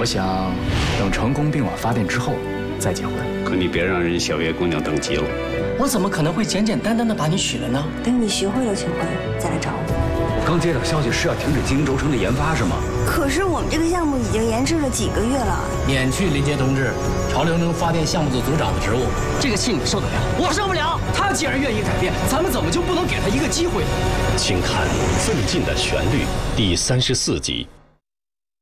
我想等成功并网发电之后再结婚。 可你别让人小月姑娘等急了。 我怎么可能会简简单单的把你娶了呢？ 等你学会了求婚再来找我。 刚接到消息是要停止精英轴承的研发是吗？ 可是我们这个项目已经延迟了几个月了。 免去林杰同志潮流能发电项目组组长的职务，这个气你受得了？我受不了。他既然愿意改变，咱们怎么就不能给他一个机会呢？ 请看《奋进的旋律》第34集。